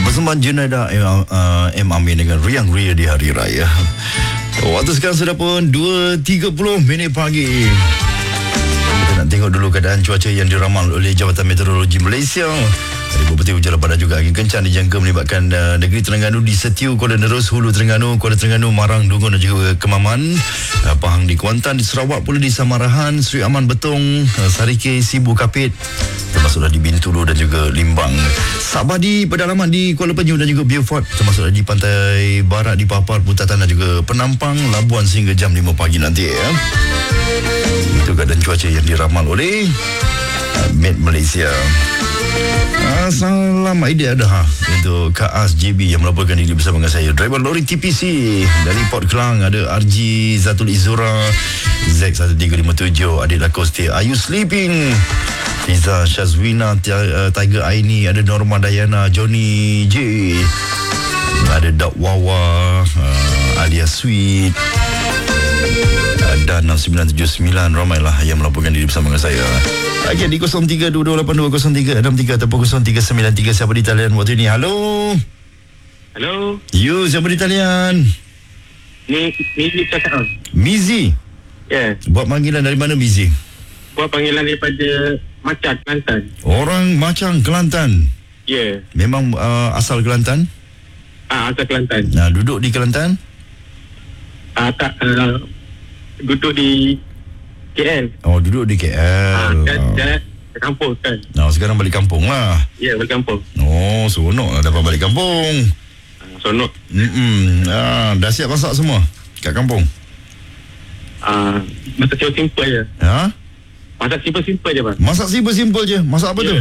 Bersama Junaida M. Amin dengan Riang Ria di Hari Raya. Waktu sekarang sudah pun 2.30 minit pagi. Kita nak tengok dulu keadaan cuaca yang diramal oleh Jabatan Meteorologi Malaysia. Hari berpeti hujan lebat dan juga angin kencang dijangka melibatkan negeri Terengganu di Setiu, Kuala Nerus, Hulu Terengganu, Kuala Terengganu, Marang, Dungun dan juga Kemaman. Pahang di Kuantan, di Sarawak pula di Samarahan, Seri Aman, Betong, Sarike, Sibu, Kapit, termasuklah di Bintulu dan juga Limbang. Sabah di pedalaman di Kuala Penyu dan juga Beaufort, termasuklah di pantai barat di Papar, Putatan dan juga Penampang, Labuan sehingga jam 5 pagi nanti ya. Itu keadaan cuaca yang diramal oleh Met Malaysia. Salam Aidil Adha untuk Kak As JB yang melaporkan diri bersama dengan saya. Driver lori TPC dari Port Klang ada RG Zatul Izura, Z1357, Adil Lakoste, Are You Sleeping, Fiza Syazwina, Tiger Aini, ada Norma Dayana, Johnny J, ada Dak Wawa, Alia Sweet dan 6979. Ramailah yang melaporkan diri bersama dengan saya. Okey, di 0322820363 ataupun 0393. Siapa di talian waktu ini? Halo. Halo. You, siapa di talian? Mizi cakap. Mizi? Ya. Yeah. Buat panggilan dari mana Mizi? Buat panggilan daripada Macang, Kelantan. Orang Macang, Kelantan? Ya. Yeah. Memang asal Kelantan? Asal Kelantan. Nah, duduk di Kelantan? Tak. Duduk di KL. Oh, duduk di KL. Kan kampung kan. Nah, sekarang balik kampung lah. Ya, balik kampung. Oh, seronok lah dapat balik kampung. Seronok. Dah siap masak semua kat kampung? Masak simple je. Ha? Masak simple je bang. Masak simple je. Masak apa tu?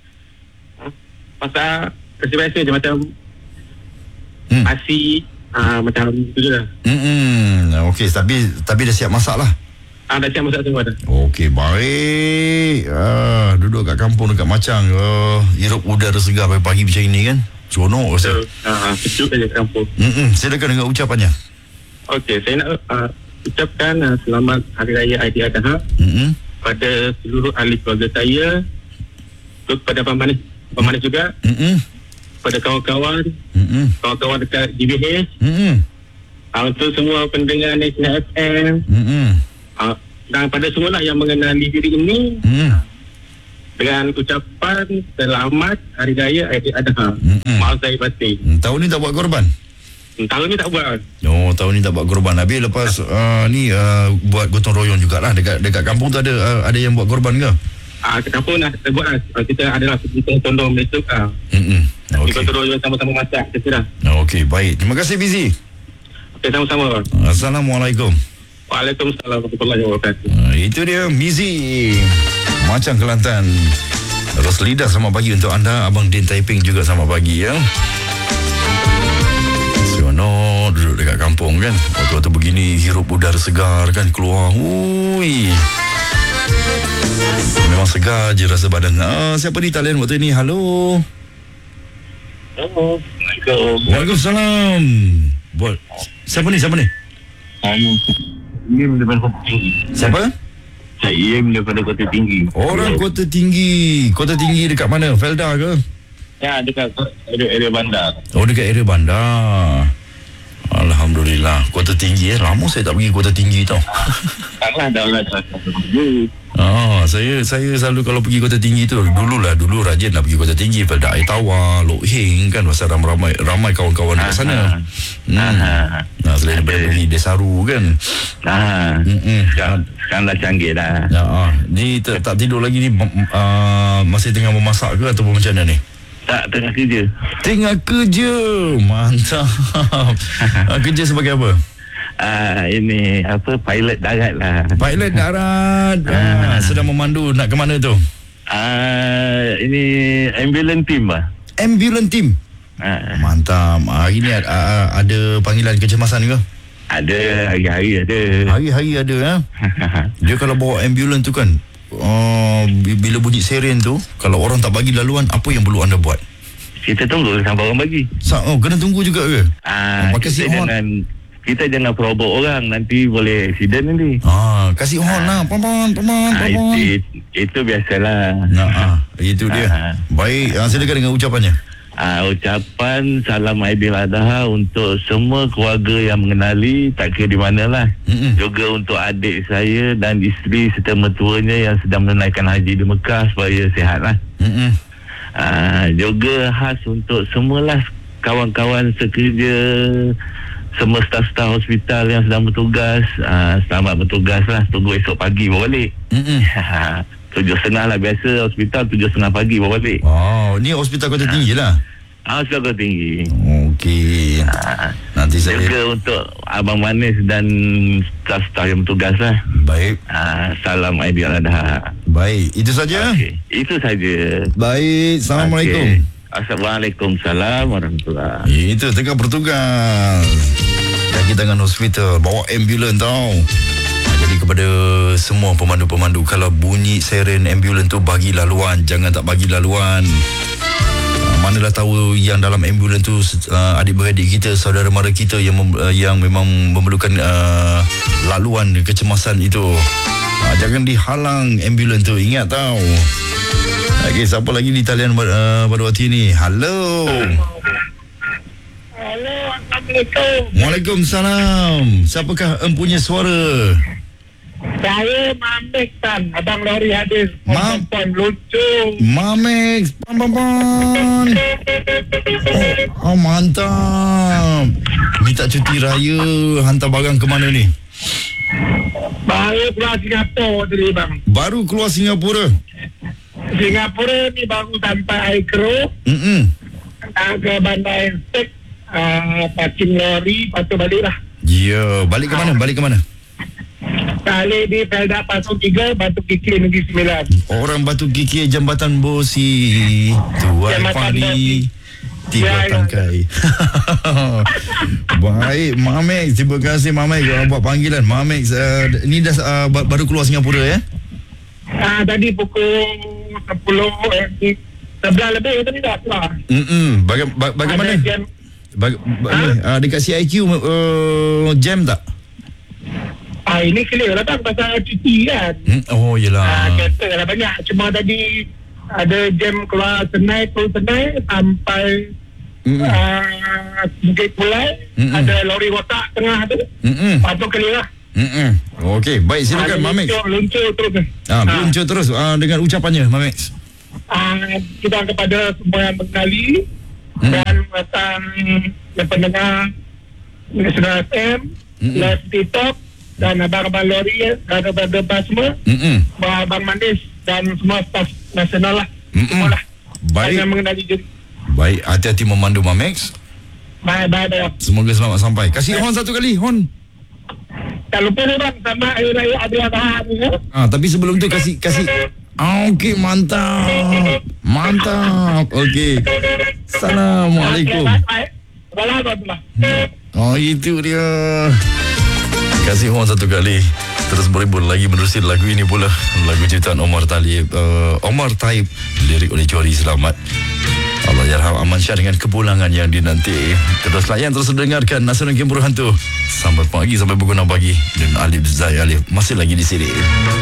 Masak biasa je macam nasi, macam tu je lah. Okey, tapi dah siap masak lah. Dah siap masak semua dah. Okey, baik. Duduk kat kampung dekat Macang, hirup udara segar pagi-pagi macam ini kan. Seronok rasa. Sejuk je kat kampung. Silakan dengan ucapannya. Okey, saya nak ucapkan selamat Hari Raya Aidiladha pada seluruh ahli keluarga saya, kepada pemanis juga, pada kawan-kawan dekat GBH, untuk semua pendengar National FM, dan pada semualah yang mengenali diri ini, dengan ucapan selamat Hari Raya Aidiladha. Maaf saya batin. Tahun ni tak buat korban? Tahun ni tak buat. Oh, tahun ni tak buat korban. Habis lepas ni buat gotong royong jugalah dekat kampung tu ada yang buat korban ke? Kat kampung dah kita buat lah. Kita adalah kita tolong besok Okey. Gotong royong sama-sama masak kita dah. Okey, baik. Terima kasih Bizi. Okey, sama-sama. Assalamualaikum. Waalaikumsalam warahmatullahi wabarakatuh. Itu dia Mizi, Macang, Kelantan. Terus lidah selamat pagi untuk anda. Abang Din Taiping juga selamat pagi ya. Seronok duduk dekat kampung kan. Waktu-waktu begini hirup udara segar kan, keluar. Ui, memang segar je rasa badan. Siapa di talian waktu ini? Halo. Assalamualaikum. Waalaikumsalam. Siapa ni? Im daripada Kota Tinggi. Siapa? Saya Im daripada Kota Tinggi. Orang Kota Tinggi. Kota Tinggi dekat mana? Felda ke? Ya, dekat area bandar. Oh, dekat area bandar. Alhamdulillah. Kota Tinggi lama saya tak pergi Kota Tinggi tau. Taklah dah lah. Saya selalu kalau pergi Kota Tinggi tu dulu rajin lah pergi Kota Tinggi, Felda Air Tawar, Lok Hing kan, pasal ramai kawan-kawan dekat sana. Selain daripada pergi Desaru kan. Sekarang dah canggih dah. Ni tak tidur lagi ni, masih tengah memasak ke ataupun macam mana ni? Tak, tengah kerja. Tengah kerja. Mantap. Kerja sebagai apa? Ini pilot darat lah. Pilot darat. Sedang memandu nak ke mana tu? Ini ambulance team lah. Ambulance team. Mantap. Hari ni ada panggilan kecemasan ke? Ada, hari-hari ada. Hari-hari ada Dia kalau bawa ambulans tu kan, bila bunyi siren tu, kalau orang tak bagi laluan, apa yang perlu anda buat? Kita tunggu sampai orang bagi. Kena tunggu juga ke? Pakai siren. Kita jangan perobok orang, nanti boleh accident nanti. Kasih horn lah, peman. Itu biasalah. Itu dia. Baik, silakan dengan ucapannya. Ucapan salam Aidiladha untuk semua keluarga yang mengenali, tak kira di manalah. Juga untuk adik saya dan isteri serta mertuanya yang sedang menunaikan haji di Mekah supaya sihatlah. Juga khas untuk semualah kawan-kawan sekerja, semua staf-staf hospital yang sedang bertugas. Selamat bertugas lah. Tunggu esok pagi bawa balik. 7.30 lah, biasa hospital 7.30 pagi bawa balik. Ni hospital Kota Tinggi lah. Hospital Kota Tinggi. Okey. Nanti saya juga untuk Abang Manis dan staf-staf yang bertugas lah. Baik. Salam Aidiladha. Baik, itu saja. Itu saja. Baik, Assalamualaikum. Assalamualaikum warahmatullahi. Itu tengah bertugas kaki tangan hospital, bawa ambulan tau. Jadi kepada semua pemandu-pemandu, kalau bunyi seren ambulan tu, bagi laluan, jangan tak bagi laluan. Manalah tahu yang dalam ambulan tu adik-beradik kita, saudara mara kita yang memang memerlukan laluan kecemasan itu. Jangan dihalang ambulan tu, ingat tau. Okey, siapa lagi di talian pada waktu ini? Halo. Halo, Assalamualaikum. Waalaikumsalam. Siapakah empunya suara? Saya Mamek Tan, Abang Lori hadis. Pon lucu. Mamek, pam. Oh, mantap. Minta cuti raya, hantar barang ke mana ni? Baru keluar Singapura tadi, bang. Baru keluar Singapura. Singapura ni baru sampai Aikro. Ke Bandar Instek, parking lori, lepas tu balik lah. Ya, balik ke mana? Balik di Felda Pasung 3, Batu Kikir Negeri Sembilan. Orang Batu Kikir, Jambatan Bosi, Tuan Fahri, 3 tangkai. Baik, Mamek. Terima kasih, Mamek, buat panggilan. Mamek, ni dah baru keluar Singapura, ya? Tadi pukul 11 lebih tadi dah keluar. Bagaimana? Dekat CIQ jam tak? Ini clear lah bang, pasal cuti kan. Oh, yelah. Kereta lah banyak. Cuma tadi ada jam keluar Senai sampai Bukit Pulai. Ada lori watak tengah tu. Lepas tu clear lah. Okey, baik, silakan Mamek. Luncur terus. Luncur terus dengan ucapannya, Mamek. Kita kepada semua yang mengenali dan datang yang pendengar Nasional FM, Live TikTok dan abang-abang lori, abang-abang bas semua, abang Manis dan semua staf nasional lah. Semualah. Baik. Yang mengenali diri. Baik, hati-hati memandu, Mamek. Bye. Semoga selamat sampai. Kasih hon satu kali, hon. Tak lupa ni bang, sama Hari Raya Aidiladha ni ya. Tapi sebelum tu kasih. Okey, mantap. Okey. Assalamualaikum. Waalaikumsalam. Itu dia. Kasih hon satu kali. Terus beribul lagi menerusi lagu ini pula. Lagu ciptaan Omar Taib, lirik oleh Johari Selamat. Allah yarham Aman Syah dengan kepulangan yang dinanti. Terus layan, terus dengarkan Nasional Game Hantu sampai pagi, sampai pukul 6 pagi. Dan Alif Zai Alif masih lagi di sini.